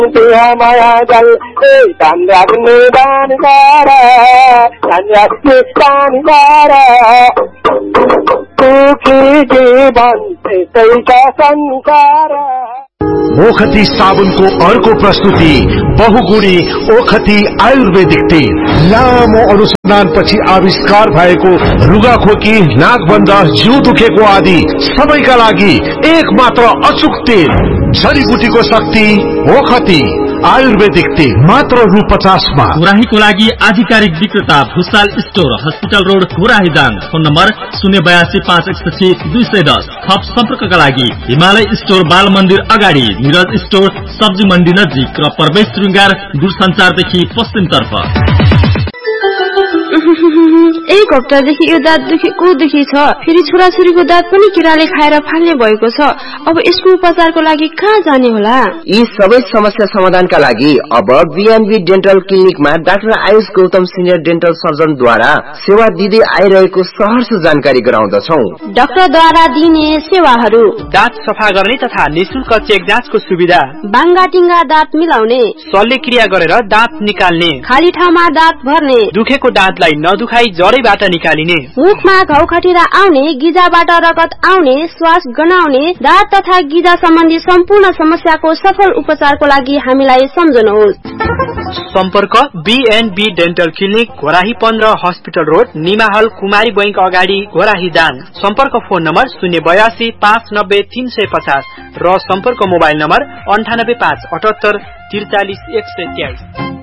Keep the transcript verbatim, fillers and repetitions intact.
माया जल ध्यान राख्नु दान गर ध्यान राख्नु दान गर सुखी जीवन त्यसैका संसार। ओखती साबुनको अर्को प्रस्तुति बहुगुणी ओखती आयुर्वेदिक तेल। लामो अनुसन्धानपछि आविष्कार भएको रुगाखोकी, नाकबन्ध, जिउ दुखेको आदि सबैका लागि एक मात्र अचुक तेल। जडीबुटीको शक्ति ओखती आयुर्वेदिक तेल मात्र रु पचासमा। घोराहीको लागि आधिकारिक विक्रेता Bhusal store, hospital road, Ghorahi Dang. Phone number शून्य बयासी पाँच एकसठी दुई सय दस। थप सम्पर्कका लागि हिमालय स्टोर, बाल मन्दिर अगाडि, निरज स्टोर, सब्जी मण्डी नजिक र प्रवेश श्रृंगार दूरसञ्चारदेखि पश्चिमतर्फ। एक हप्तादेखि यो दाँत दुखेको दुखी छ। फेरि छोराछोरीको दाँत पनि किराले खाएर फाल्ने भएको छ। अब यसको उपचारको लागि कहाँ जाने होला? यी सबै समस्या समाधानका लागि अब BNB dental क्लिनिकमा doctor Ayush Gautam senior dental सर्जनद्वारा सेवा दिँदै आइरहेको सहर्ष जानकारी गराउँदछौं। डाक्टरद्वारा दिने सेवाहरू: दाँत सफा गर्ने तथा निशुल्क चेक जाँचको सुविधा, बाङ्गाटिङ्गा दाँत मिलाउने, शल्यक्रिया गरेर दाँत निकाल्ने, खाली ठाउँमा दाँत भर्ने, दुखेको दाँतलाई नदुखाई जडैबाट निकालिने, मुखमा घाउ खटिरा आउने, गिजाबाट रगत आउने, श्वास गनाउने, दाँत तथा गिजा सम्बन्धी सम्पूर्ण समस्याको सफल उपचारको लागि हामीलाई सम्झनुहोस्। सम्पर्क बीएनबी डेन्टल क्लिनिक, घोराही पन्ध्र, हस्पिटल रोड, निमा हल, कुमारी बैंक अगाडि, घोराही दाङ। सम्पर्क फोन नम्बर शून्य बयासी पाँच नब्बे तीन सय पचास र सम्पर्क मोबाइल नम्बर अन्ठानब्बे पाँच अठहत्तर त्रिचालिस एक सय तेइस।